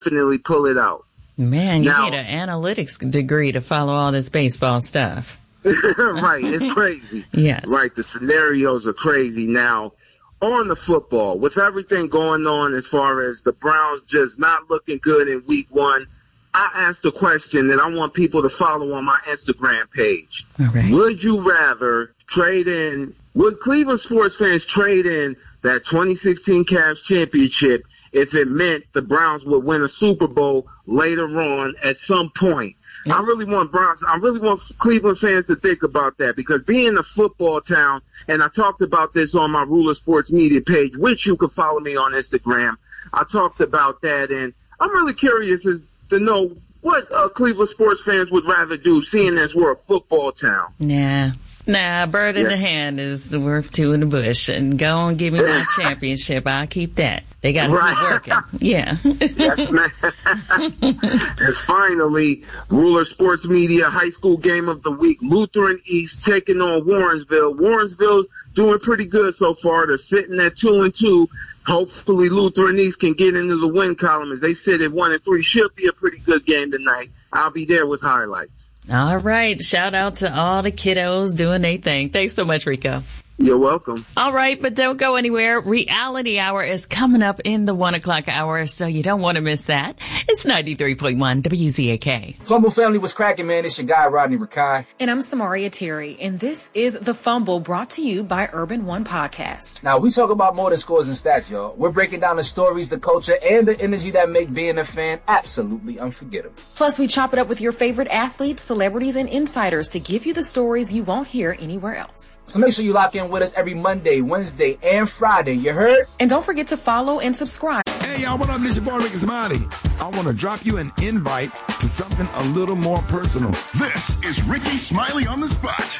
definitely pull it out. Man, you need an analytics degree to follow all this baseball stuff. Right, it's crazy. Yes. Right, the scenarios are crazy. Now, on the football, with everything going on as far as the Browns just not looking good in week 1, I asked a question that I want people to follow on my Instagram page. Okay. Would you rather would Cleveland sports fans trade in that 2016 Cavs championship if it meant the Browns would win a Super Bowl later on at some point? I really want Cleveland fans to think about that, because being a football town, and I talked about this on my Ruler Sports Media page, which you can follow me on Instagram. I talked about that, and I'm really curious as to know what Cleveland sports fans would rather do, seeing as we're a football town. Nah, bird in the hand is worth two in the bush. And go and give me my championship. I'll keep that. They got to keep working. Yeah. Yes, man. And finally, Ruler Sports Media High School Game of the Week. Lutheran East taking on Warrensville. Warrensville's doing pretty good so far. They're sitting at 2-2. Hopefully Lutheran East can get into the win column. As they sit at 1-3, should be a pretty good game tonight. I'll be there with highlights. All right. Shout out to all the kiddos doing their thing. Thanks so much, Rico. You're welcome. All right, but don't go anywhere. Reality Hour is coming up in the 1 o'clock hour, so you don't want to miss that. It's 93.1 WZAK. Fumble family was cracking, man. It's your guy, Rodney Rakai. And I'm Samaria Terry, and this is The Fumble, brought to you by Urban One Podcast. Now, we talk about more than scores and stats, y'all. We're breaking down the stories, the culture, and the energy that make being a fan absolutely unforgettable. Plus, we chop it up with your favorite athletes, celebrities, and insiders to give you the stories you won't hear anywhere else. So make sure you lock in with us every Monday, Wednesday, and Friday. You heard? And don't forget to follow and subscribe. Hey, y'all, what up? This your boy, Ricky Smiley. I want to drop you an invite to something a little more personal. This is Ricky Smiley on the Spot.